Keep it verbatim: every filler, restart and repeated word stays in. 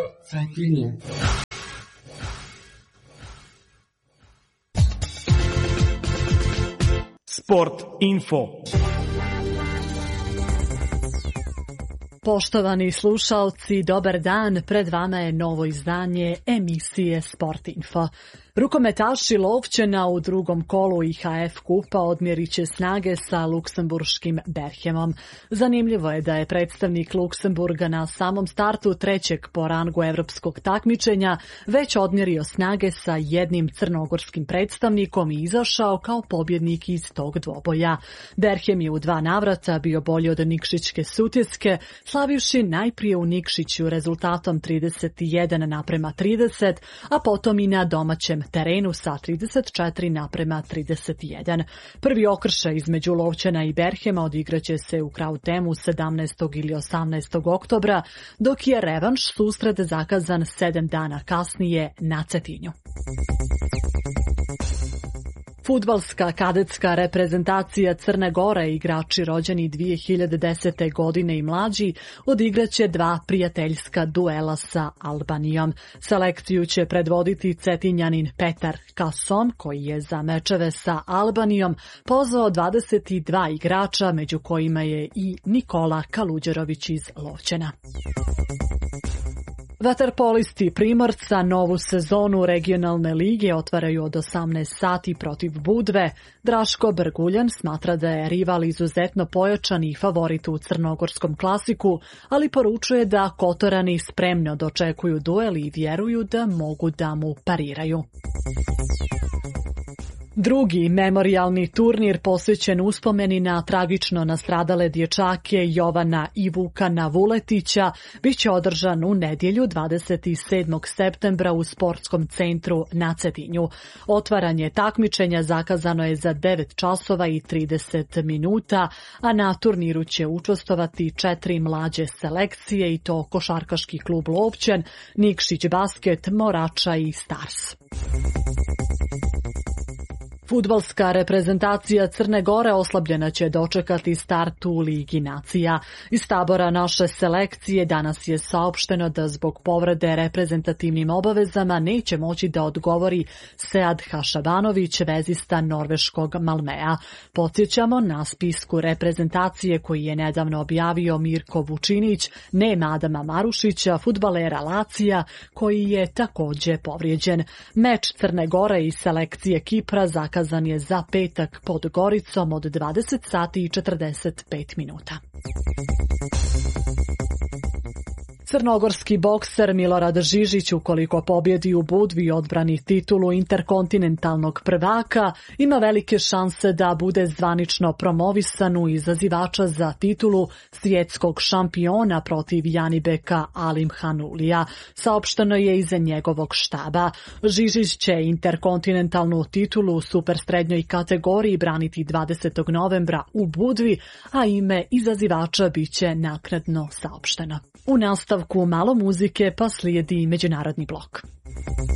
Cetinje. Sport info. Poštovani slušalci, dobar dan, pred vama je novo izdanje emisije Sport Info. Rukometaši Lovćena u drugom kolu I H F kupa odmjerit će snage sa luksemburškim Berhemom. Zanimljivo je da je predstavnik Luksemburga na samom startu trećeg po rangu evropskog takmičenja već odmjerio snage sa jednim crnogorskim predstavnikom i izašao kao pobjednik iz tog dvoboja. Berhem je u dva navrata bio bolji od Nikšićke Sutjeske, slavivši najprije u Nikšiću rezultatom trideset jedan naprema trideset, a potom i na domaćem terenu sa trideset četiri naprema trideset jedan. Prvi okršaj između Lovćena i Berhema odigraće se u Krautemu sedamnaestog ili osamnaestog oktobra, dok je revanš susret zakazan sedam dana kasnije na Cetinju. Fudbalska kadetska reprezentacija Crne Gore, igrači rođeni dvije hiljade desete. godine i mlađi, odigraće dva prijateljska duela sa Albanijom. Selekciju će predvoditi Cetinjanin Petar Kason, koji je za mečeve sa Albanijom pozvao dvadeset dva igrača, među kojima je i Nikola Kaluđerović iz Lovćena. Vaterpolisti Primorca novu sezonu regionalne lige otvaraju od osamnaest sati protiv Budve. Draško Brguljan smatra da je rival izuzetno pojačan i favorit u crnogorskom klasiku, ali poručuje da Kotorani spremno dočekuju duel i vjeruju da mogu da mu pariraju. Drugi memorijalni turnir posvećen uspomeni na tragično nastradale dječake Jovana i Vukana Vuletića biće održan u nedjelju dvadeset sedmog septembra u sportskom centru na Cetinju. Otvaranje takmičenja zakazano je za devet časova i trideset minuta, a na turniru će učestvovati četiri mlađe selekcije i to Košarkaški klub Lovćen, Nikšić basket, Morača i Stars. Fudbalska reprezentacija Crne Gore oslabljena će dočekati start u Ligi nacija. Iz tabora naše selekcije danas je saopšteno da zbog povrede reprezentativnim obavezama neće moći da odgovori Sead Hašabanović, vezista norveškog Malmea. Podsjećamo, na spisku reprezentacije koji je nedavno objavio Mirko Vučinić nema Adama Marušića, fudbalera Lacija, koji je također povrijeđen. Meč Crne Gore i selekcije Kipra zakazan je za petak pod Goricom od dvadeset sati i četrdeset pet minuta. Crnogorski bokser Milorad Žižić, ukoliko pobjedi u Budvi i odbrani titulu interkontinentalnog prvaka, ima velike šanse da bude zvanično promovisan u izazivača za titulu svjetskog šampiona protiv Janibeka Alimhanulija. Saopšteno je iza njegovog štaba. Žižić će interkontinentalnu titulu u supersrednjoj kategoriji braniti dvadesetog novembra u Budvi, a ime izazivača biće naknadno saopšteno. U nastavku malo muzike pa slijedi međunarodni blok.